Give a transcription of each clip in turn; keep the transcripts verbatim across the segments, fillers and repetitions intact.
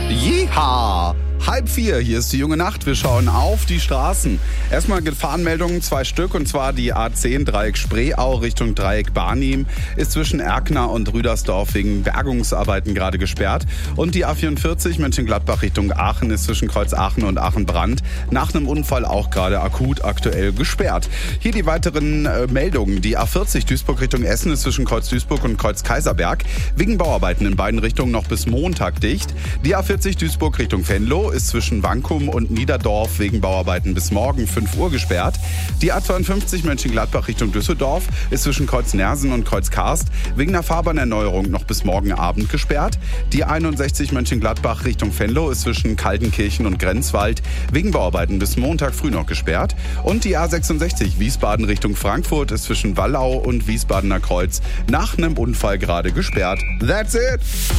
Jeha! Halb vier, hier ist die junge Nacht. Wir schauen auf die Straßen. Erstmal Gefahrenmeldungen, zwei Stück, und zwar die A zehn Dreieck Spreeau Richtung Dreieck Barnim ist zwischen Erkner und Rüdersdorf wegen Bergungsarbeiten gerade gesperrt. Und die A vierundvierzig Mönchengladbach Richtung Aachen ist zwischen Kreuz Aachen und Aachen-Brand nach einem Unfall auch gerade akut aktuell gesperrt. Hier die weiteren äh, Meldungen. Die A vierzig Duisburg Richtung Essen ist zwischen Kreuz Duisburg und Kreuz Kaiserberg wegen Bauarbeiten in beiden Richtungen noch bis Montag dicht. Die A vierzig Duisburg Richtung Venlo ist zwischen Wankum und Niederdorf wegen Bauarbeiten bis morgen fünf Uhr gesperrt. Die A zweiundfünfzig Mönchengladbach Richtung Düsseldorf ist zwischen Kreuz Nersen und Kreuz Karst wegen einer Fahrbahnerneuerung noch bis morgen Abend gesperrt. Die einundsechzig Mönchengladbach Richtung Venlo ist zwischen Kaltenkirchen und Grenzwald wegen Bauarbeiten bis Montag früh noch gesperrt. Und die A sechsundsechzig Wiesbaden Richtung Frankfurt ist zwischen Wallau und Wiesbadener Kreuz nach einem Unfall gerade gesperrt. That's it!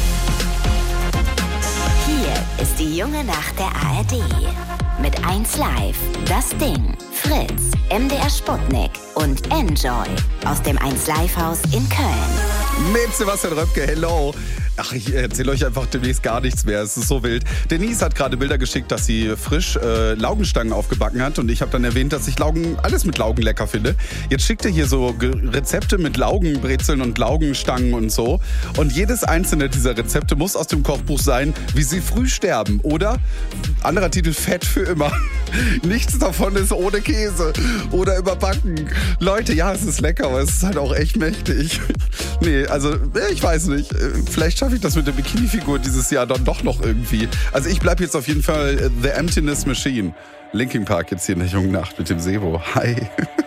Hier ist die junge Nacht der A R D. Mit eins Live, Das Ding, Fritz, M D R Sputnik und Enjoy aus dem eins Live Haus in Köln. Mit Sebastian Röpke, hello. Ach, ich erzähle euch einfach demnächst gar nichts mehr. Es ist so wild. Denise hat gerade Bilder geschickt, dass sie frisch äh, Laugenstangen aufgebacken hat. Und ich habe dann erwähnt, dass ich Laugen, alles mit Laugen lecker finde. Jetzt schickt ihr hier so Ge- Rezepte mit Laugenbrezeln und Laugenstangen und so. Und jedes einzelne dieser Rezepte muss aus dem Kochbuch sein, wie sie früh sterben. Oder, anderer Titel, Fett für immer. Nichts davon ist ohne Käse oder überbacken. Leute, ja, es ist lecker, aber es ist halt auch echt mächtig. Nee, also ich weiß nicht. Vielleicht schaffe ich das mit der Bikini-Figur dieses Jahr dann doch noch irgendwie. Also ich bleibe jetzt auf jeden Fall The Emptiness Machine. Linkin Park jetzt hier in der jungen Nacht mit dem Sebo. Hi.